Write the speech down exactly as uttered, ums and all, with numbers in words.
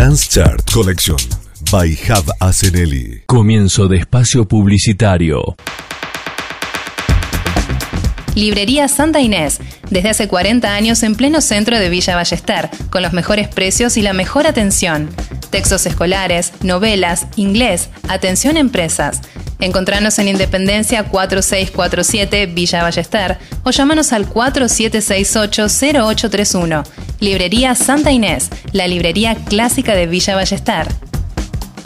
Dance Chart Collection by Hab Aseneli. Comienzo de espacio publicitario. Librería Santa Inés, desde hace cuarenta años en pleno centro de Villa Ballester, con los mejores precios y la mejor atención. Textos escolares, novelas, inglés, atención a empresas. Encontranos en Independencia cuatro seis cuatro siete Villa Ballester o llámanos al cuatro siete seis ocho cero ocho tres uno. Librería Santa Inés, la librería clásica de Villa Ballester.